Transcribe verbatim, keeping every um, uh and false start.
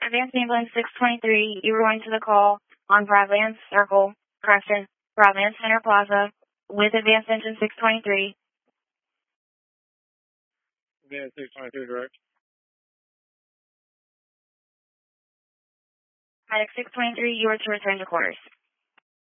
Advanced Ambulance six twenty-three, you were going to the call on Bradland Circle, correction, Bradland Center Plaza with Advanced Engine six twenty-three. Advanced six twenty-three, direct. Medic six twenty-three, you were to return to quarters.